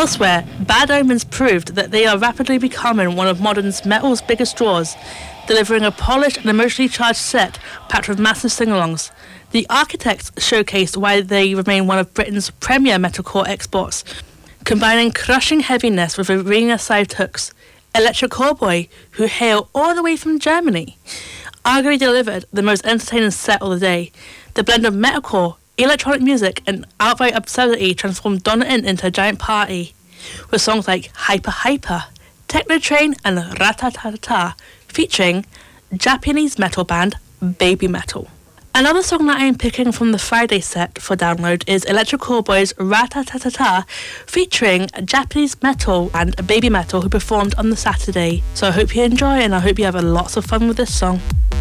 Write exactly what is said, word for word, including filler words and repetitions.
Elsewhere, Bad Omens proved that they are rapidly becoming one of modern metal's biggest draws, delivering a polished and emotionally charged set packed with massive sing-alongs. The Architects showcased why they remain one of Britain's premier metalcore exports, combining crushing heaviness with arena side hooks. Electric Callboy, who hail all the way from Germany, arguably delivered the most entertaining set of the day. The blend of metalcore, electronic music and outright absurdity transformed Donna Inn into a giant party, with songs like Hyper Hyper, Techno Train and Ratatatata, featuring Japanese metal band Baby Metal. Another song that I am picking from the Friday set for download is Electric Callboy's Ratatatata, featuring Japanese metal and Baby Metal, who performed on the Saturday. So I hope you enjoy and I hope you have lots of fun with this song.